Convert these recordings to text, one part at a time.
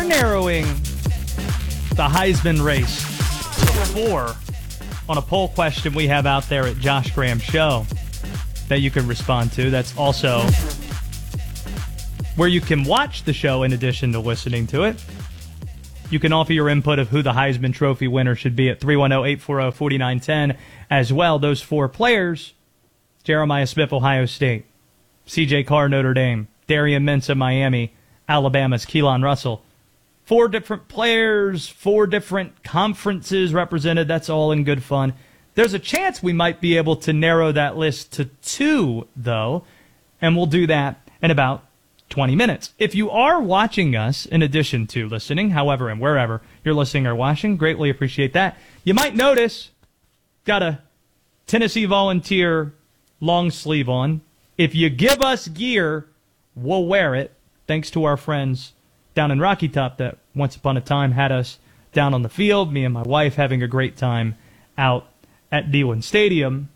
narrowing the Heisman race to 4 on a poll question we have out there at Josh Graham Show that you can respond to. That's also where you can watch the show in addition to listening to it. You can offer your input of who the Heisman Trophy winner should be at 310-840-4910 as well. Those 4 players: Jeremiah Smith, Ohio State; C.J. Carr, Notre Dame; Darian Mensah, Miami; Alabama's Keelan Russell. 4 different players, 4 different conferences represented. That's all in good fun. There's a chance we might be able to narrow that list to 2, though, and we'll do that in about 20 minutes. If you are watching us in addition to listening, however and wherever you're listening or watching, greatly appreciate that. You might notice, got a Tennessee Volunteer long sleeve on. If you give us gear, we'll wear it, thanks to our friends down in Rocky Top that once upon a time had us down on the field, me and my wife having a great time out at Neyland Stadium.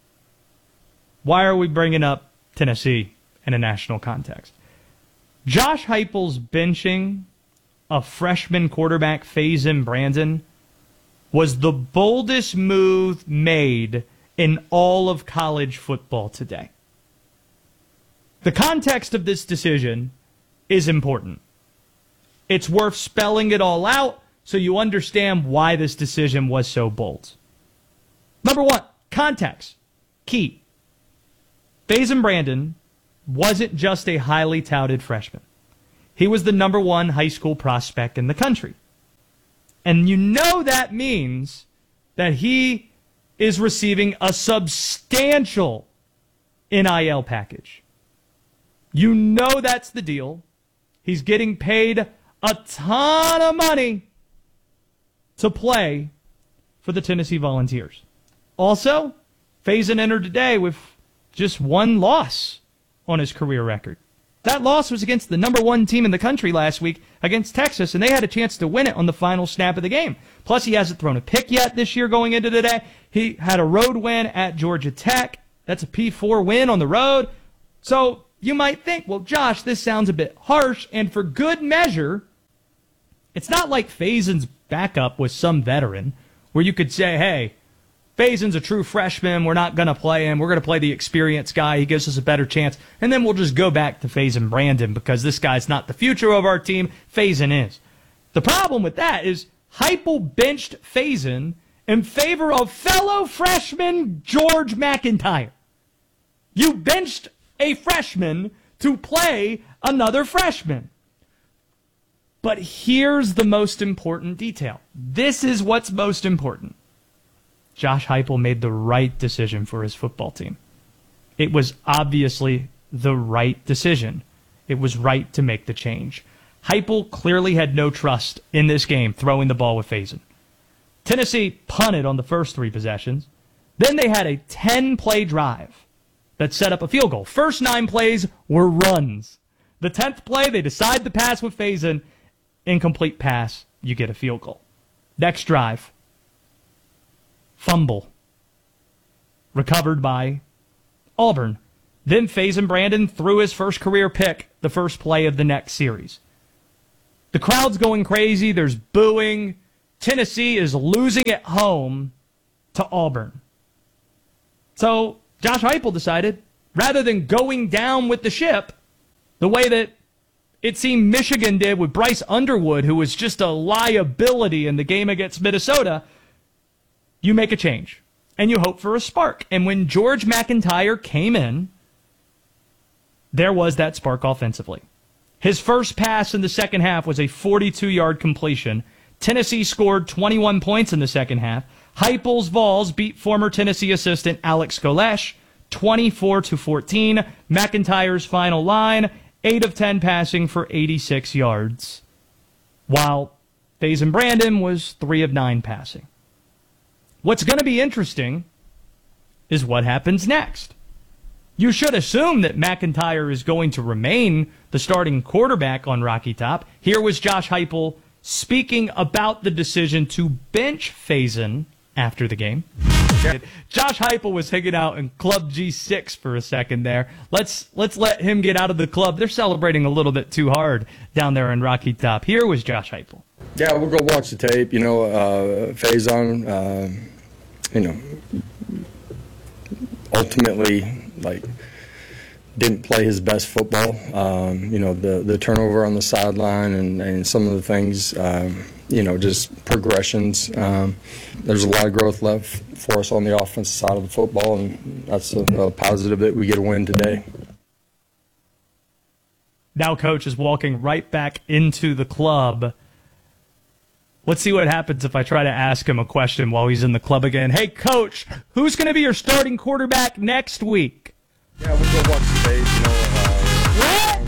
Why are we bringing up Tennessee in a national context? Josh Heupel's benching of freshman quarterback Faison Brandon was the boldest move made in all of college football today. The context of this decision is important. It's worth spelling it all out so you understand why this decision was so bold. Number 1, context. Key. Faison Brandon wasn't just a highly touted freshman. He was the number 1 high school prospect in the country. And you know that means that he is receiving a substantial NIL package. You know that's the deal. He's getting paid a ton of money to play for the Tennessee Volunteers. Also, Faison entered today with just 1 loss on his career record. That loss was against the number 1 team in the country last week against Texas, and they had a chance to win it on the final snap of the game. Plus, he hasn't thrown a pick yet this year going into today. He had a road win at Georgia Tech. That's a P4 win on the road. So you might think, well, Josh, this sounds a bit harsh, and for good measure, it's not like Faison's backup was some veteran where you could say, hey, Faison's a true freshman. We're not going to play him. We're going to play the experienced guy. He gives us a better chance. And then we'll just go back to Faison Brandon because this guy's not the future of our team. Faison is. The problem with that is Heupel benched Faison in favor of fellow freshman George McIntyre. You benched a freshman to play another freshman. But here's the most important detail. This is what's most important. Josh Heupel made the right decision for his football team. It was obviously the right decision. It was right to make the change. Heupel clearly had no trust in this game throwing the ball with Faison. Tennessee punted on the first 3 possessions. Then they had a 10-play drive that set up a field goal. First 9 plays were runs. The 10th play, they decide to pass with Faison. Incomplete pass, you get a field goal. Next drive. Fumble. Recovered by Auburn. Then Faison Brandon threw his first career pick the first play of the next series. The crowd's going crazy. There's booing. Tennessee is losing at home to Auburn. So Josh Heupel decided, rather than going down with the ship, the way that it seemed Michigan did with Bryce Underwood, who was just a liability in the game against Minnesota, you make a change, and you hope for a spark. And when George McIntyre came in, there was that spark offensively. His first pass in the second half was a 42-yard completion. Tennessee scored 21 points in the second half. Heupel's Vols beat former Tennessee assistant Alex Golesh 24-14. McIntyre's final line, 8 of 10 passing for 86 yards, while Faison Brandon was 3 of 9 passing. What's going to be interesting is what happens next. You should assume that McIntyre is going to remain the starting quarterback on Rocky Top. Here was Josh Heupel speaking about the decision to bench Faison after the game. Josh Heupel was hanging out in Club G6 for a second there. Let's let him get out of the club. They're celebrating a little bit too hard down there in Rocky Top. Here was Josh Heupel. Yeah, we'll go watch the tape. Faison, ultimately, didn't play his best football. The turnover on the sideline and some of the things, just progressions. There's a lot of growth left for us on the offensive side of the football, and that's a positive that we get a win today. Now Coach is walking right back into the club. Let's see what happens if I try to ask him a question while he's in the club again. Hey, Coach, who's going to be your starting quarterback next week? Yeah, we'll go watch the tape. What?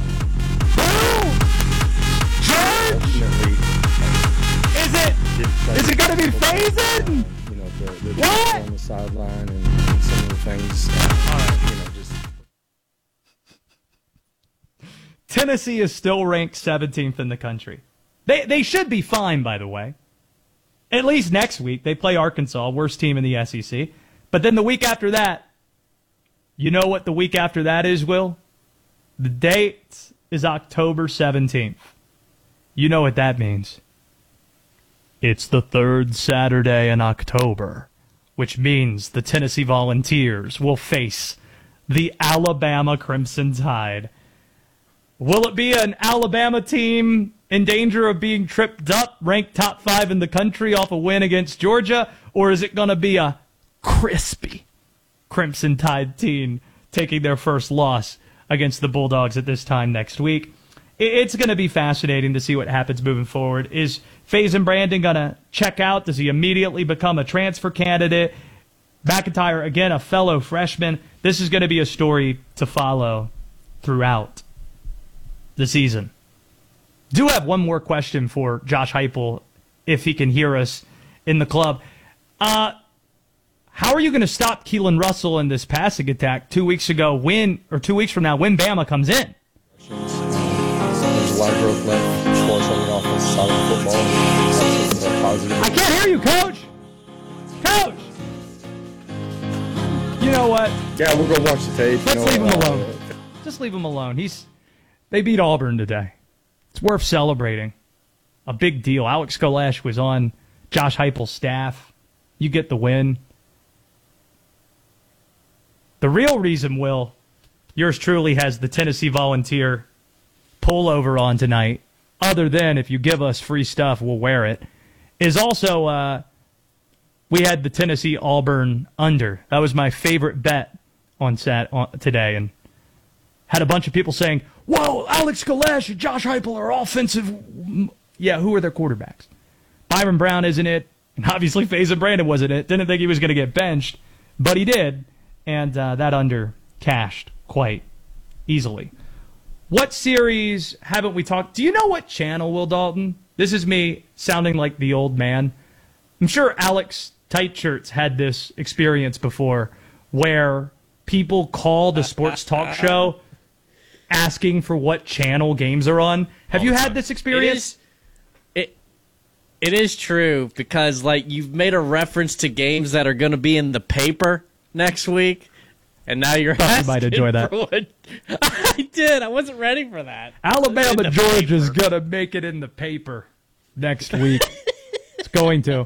Is it going to be Faison? The what? On the sideline and some of the things. Tennessee is still ranked 17th in the country. They should be fine, by the way. At least next week. They play Arkansas, worst team in the SEC. But then the week after that, you know what the week after that is, Will? The date is October 17th. You know what that means. It's the third Saturday in October, which means the Tennessee Volunteers will face the Alabama Crimson Tide. Will it be an Alabama team in danger of being tripped up, ranked top 5 in the country off a win against Georgia, or is it going to be a crispy Crimson Tide team taking their first loss against the Bulldogs at this time next week? It's going to be fascinating to see what happens moving forward. Is Faison Brandon going to check out? Does he immediately become a transfer candidate? McIntyre, again, a fellow freshman. This is going to be a story to follow throughout the season. Do have one more question for Josh Heupel, if he can hear us in the club. How are you going to stop Keelan Russell in this passing attack 2 weeks ago, 2 weeks from now, when Bama comes in? There's a lot of growth left for us on the offensive side of the football. That's a positive. I can't hear you, Coach! Coach! You know what? Yeah, we'll go watch the tape. Let's leave him alone. Just leave him alone. They beat Auburn today. It's worth celebrating. A big deal. Alex Kolesh was on Josh Heupel's staff. You get the win. The real reason, Will, yours truly has the Tennessee Volunteer pullover on tonight, other than if you give us free stuff, we'll wear it, is also we had the Tennessee Auburn under. That was my favorite bet on today, and had a bunch of people saying, whoa, Alex Kolesh and Josh Heupel are offensive. Yeah, who are their quarterbacks? Byron Brown isn't it, and obviously Faison Brandon wasn't it. Didn't think he was going to get benched, but he did, and that under cashed quite easily. What series haven't we talked? Do you know what channel, Will Dalton? This is me sounding like the old man. I'm sure Alex Tightshirts had this experience before where people call the sports talk show asking for what channel games are on. Have you had this experience? It is true because you've made a reference to games that are going to be in the paper next week. And now you're asking might enjoy that. I did. I wasn't ready for that. Alabama, Georgia's going to make it in the paper next week. It's going to.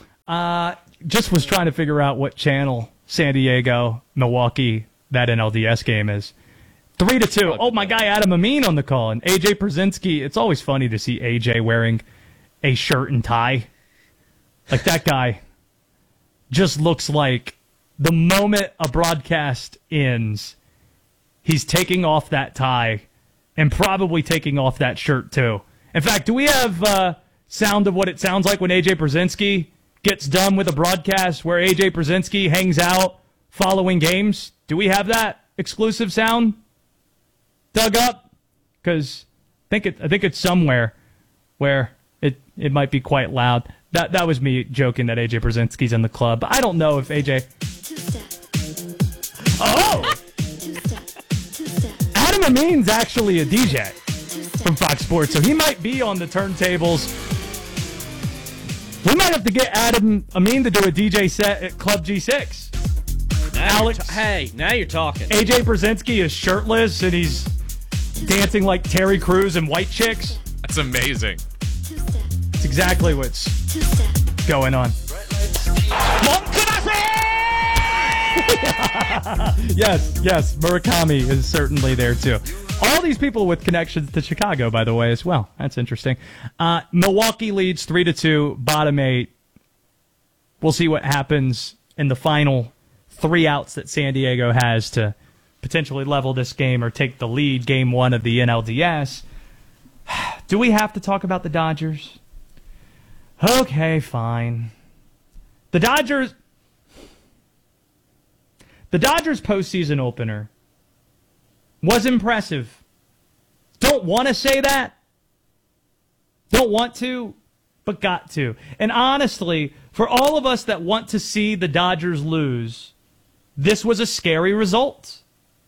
Just was trying to figure out what channel San Diego, Milwaukee, that NLDS game is. 3-2. Oh, my guy Adam Amin on the call. And AJ Przinsky. It's always funny to see AJ wearing a shirt and tie. Like, that guy just looks like the moment a broadcast ends, he's taking off that tie and probably taking off that shirt too. In fact, do we have sound of what it sounds like when AJ Przinsky gets done with a broadcast where AJ Przinsky hangs out following games? Do we have that exclusive sound dug up? Because I think it's somewhere where it might be quite loud. That was me joking that AJ Przinsky's in the club. I don't know if AJ. Oh! Adam Amin's actually a DJ from Fox Sports, so he might be on the turntables We might have to get Adam Amin to do a DJ set at Club G6. Alex, hey, now you're talking. AJ Brzezinski is shirtless and he's dancing like Terry Crews and White Chicks. That's amazing. It's exactly what's going on. Yes, Murakami is certainly there too. All these people with connections to Chicago, by the way, as well. That's interesting. Milwaukee leads 3-2, bottom 8. We'll see what happens in the final 3 outs that San Diego has to potentially level this game or take the lead, game 1 of the NLDS. Do we have to talk about the Dodgers? Okay, fine. The Dodgers postseason opener was impressive. Don't want to say that. Don't want to, but got to. And honestly, for all of us that want to see the Dodgers lose, this was a scary result.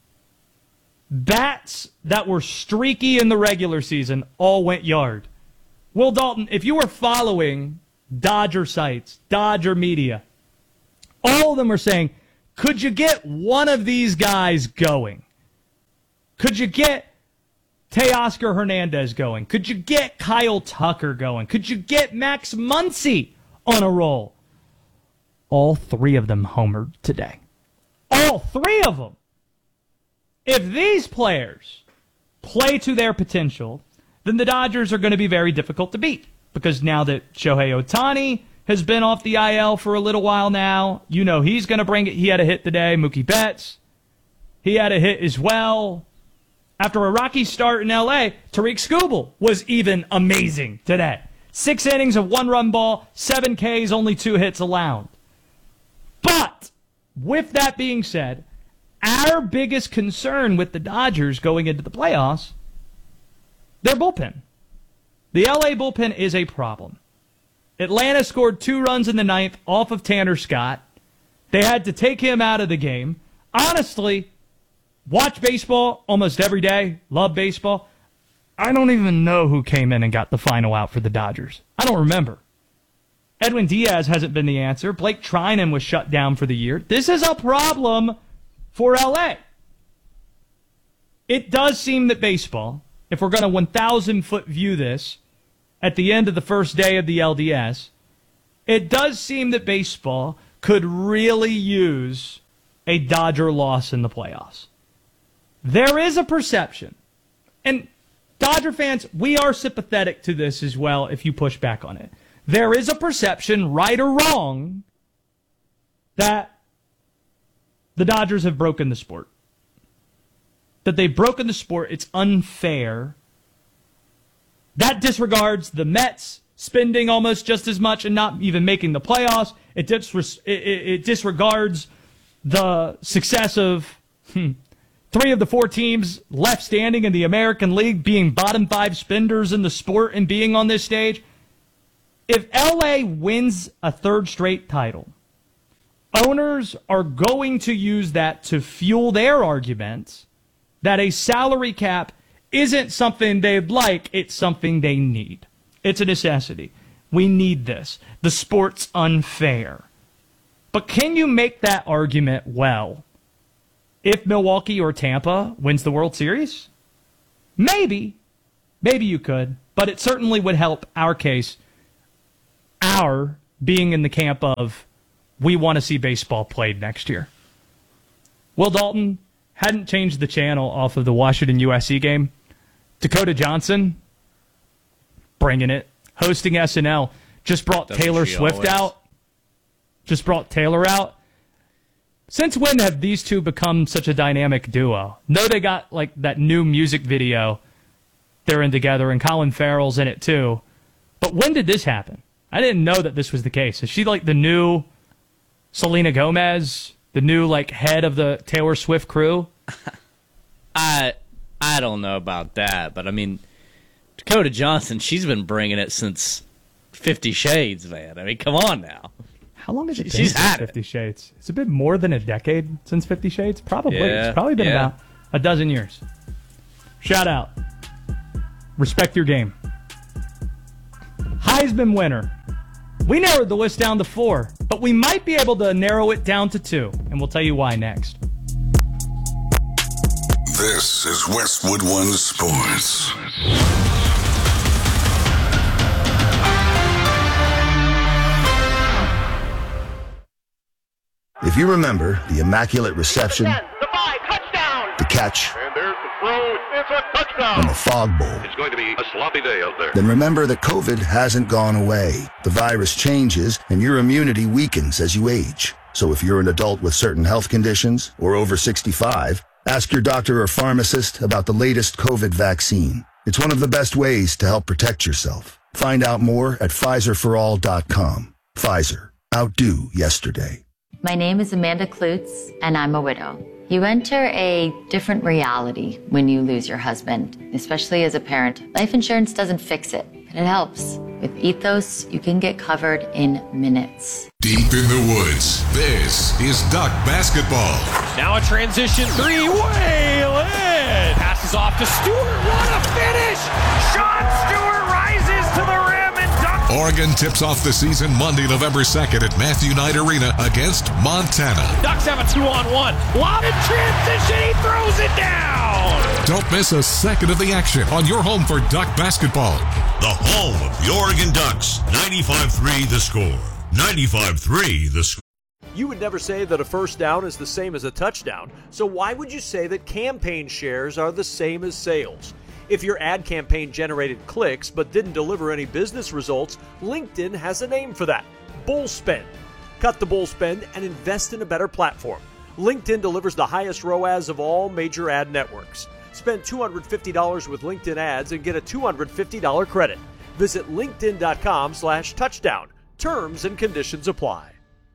Bats that were streaky in the regular season all went yard. Will Dalton, if you were following Dodger sites, Dodger media, all of them are saying, could you get one of these guys going? Could you get Teoscar Hernandez going? Could you get Kyle Tucker going? Could you get Max Muncy on a roll? All 3 of them homered today. All 3 of them. If these players play to their potential, then the Dodgers are going to be very difficult to beat. Because now that Shohei Ohtani has been off the IL for a little while now, you know he's going to bring it. He had a hit today. Mookie Betts, he had a hit as well. After a rocky start in L.A., Tariq Skubal was even amazing today. 6 innings of 1-run ball, 7 Ks, only 2 hits allowed. But with that being said, our biggest concern with the Dodgers going into the playoffs, their bullpen. The L.A. bullpen is a problem. Atlanta scored 2 runs in the 9th off of Tanner Scott. They had to take him out of the game. Honestly, watch baseball almost every day. Love baseball. I don't even know who came in and got the final out for the Dodgers. I don't remember. Edwin Diaz hasn't been the answer. Blake Trinan was shut down for the year. This is a problem for L.A. It does seem that baseball, if we're going to 1,000-foot view this at the end of the first day of the LDS, it does seem that baseball could really use a Dodger loss in the playoffs. There is a perception, and Dodger fans, we are sympathetic to this as well if you push back on it. There is a perception, right or wrong, that the Dodgers have broken the sport. That they've broken the sport. It's unfair. That disregards the Mets spending almost just as much and not even making the playoffs. It disregards the success of 3 of the 4 teams left standing in the American League being bottom 5 spenders in the sport and being on this stage. If LA wins a 3rd straight title, owners are going to use that to fuel their arguments that a salary cap isn't something they'd like, it's something they need. It's a necessity. We need this. The sport's unfair. But can you make that argument well if Milwaukee or Tampa wins the World Series? Maybe. Maybe you could. But it certainly would help our case, our being in the camp of we want to see baseball played next year. Will Dalton hadn't changed the channel off of the Washington USC game. Dakota Johnson, bringing it. Hosting SNL. Just brought Taylor Swift out. Just brought Taylor out. Since when have these two become such a dynamic duo? No, they got like that new music video they're in together, and Colin Farrell's in it too. But when did this happen? I didn't know that this was the case. Is she like the new Selena Gomez, the new like head of the Taylor Swift crew? I don't know about that, but I mean, Dakota Johnson, she's been bringing it since 50 Shades, man. I mean, come on now. How long has it been She's since had 50 Shades? It's been more than a decade since 50 Shades? Probably. Yeah, It's probably been about a dozen years. Shout out. Respect your game. Heisman winner. We narrowed the list down to 4, but we might be able to narrow it down to 2, and we'll tell you why next. This is Westwood One Sports. If you remember the immaculate reception, the catch, And there's the throw. It's a touchdown. and the fog bowl, It's going to be a sloppy day out there. then remember that COVID hasn't gone away. The virus changes and your immunity weakens as you age. So if you're an adult with certain health conditions or over 65, ask your doctor or pharmacist about the latest COVID vaccine. It's one of the best ways to help protect yourself. Find out more at PfizerForAll.com. Pfizer. Outdo yesterday. My name is Amanda Klutz, and I'm a widow. You enter a different reality when you lose your husband, especially as a parent. Life insurance doesn't fix it, but it helps. With Ethos, you can get covered in minutes. Deep in the woods, this is Duck Basketball. Now a transition three. Whalen passes off to Stewart. What a finish! Sean Stewart rises to the rim and dunks. Oregon tips off the season Monday, November 2nd at Matthew Knight Arena against Montana. Ducks have a 2-on-1. Lob in transition. He throws it down. Don't miss a second of the action on your home for Duck Basketball. The home of the Oregon Ducks. 95-3 the score. 95-3 the score. You would never say that a first down is the same as a touchdown, so why would you say that campaign shares are the same as sales? If your ad campaign generated clicks but didn't deliver any business results, LinkedIn has a name for that: bull spend. Cut the bull spend and invest in a better platform. LinkedIn delivers the highest ROAS of all major ad networks. Spend $250 with LinkedIn ads and get a $250 credit. Visit linkedin.com/touchdown. Terms and conditions apply.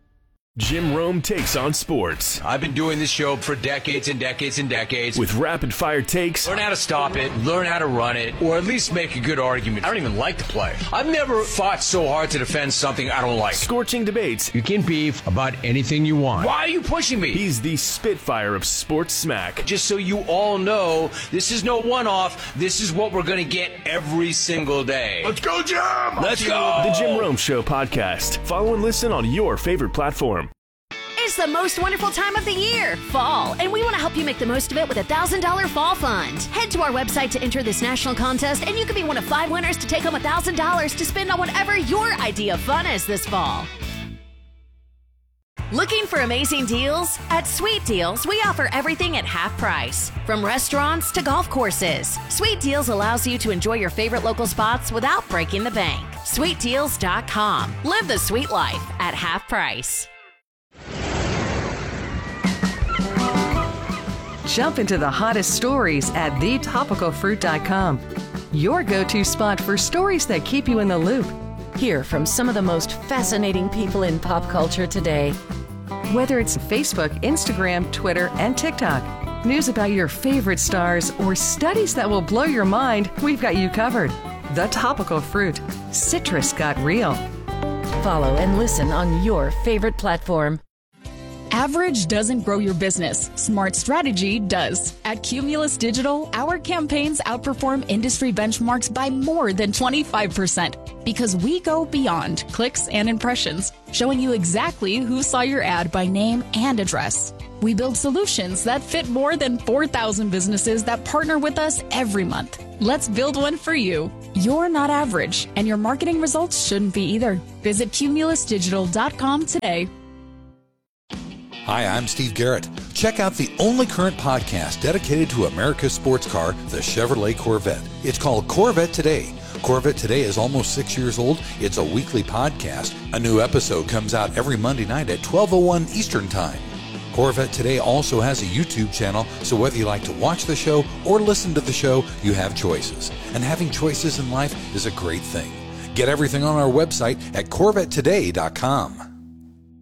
Jim Rome takes on sports. I've been doing this show for decades and decades and decades. With rapid-fire takes. Learn how to stop it, learn how to run it, or at least make a good argument. I don't even like the play. I've never fought so hard to defend something I don't like. Scorching debates. You can beef about anything you want. Why are you pushing me? He's the Spitfire of sports smack. Just so you all know, this is no one-off. This is what we're going to get every single day. Let's go, Jim! Let's go! The Jim Rome Show podcast. Follow and listen on your favorite platform. It's the most wonderful time of the year, fall, and we want to help you make the most of it with a $1,000 fall fund. Head to our website to enter this national contest, and you could be one of 5 winners to take home $1,000 to spend on whatever your idea of fun is this fall. Looking for amazing deals? At Sweet Deals, we offer everything at half price. From restaurants to golf courses, Sweet Deals allows you to enjoy your favorite local spots without breaking the bank. SweetDeals.com. Live the sweet life at half price. Jump into the hottest stories at thetopicalfruit.com. Your go-to spot for stories that keep you in the loop. Hear from some of the most fascinating people in pop culture today. Whether it's Facebook, Instagram, Twitter, and TikTok, news about your favorite stars, or studies that will blow your mind, we've got you covered. The Topical Fruit. Citrus got real. Follow and listen on your favorite platform. Average doesn't grow your business. Smart strategy does. At Cumulus Digital, our campaigns outperform industry benchmarks by more than 25% because we go beyond clicks and impressions, showing you exactly who saw your ad by name and address. We build solutions that fit more than 4,000 businesses that partner with us every month. Let's build one for you. You're not average, and your marketing results shouldn't be either. Visit cumulusdigital.com today. Hi, I'm Steve Garrett. Check out the only current podcast dedicated to America's sports car, the Chevrolet Corvette. It's called Corvette Today. Corvette Today is almost 6 years old. It's a weekly podcast. A new episode comes out every Monday night at 12:01 Eastern Time. Corvette Today also has a YouTube channel, so whether you like to watch the show or listen to the show, you have choices. And having choices in life is a great thing. Get everything on our website at CorvetteToday.com.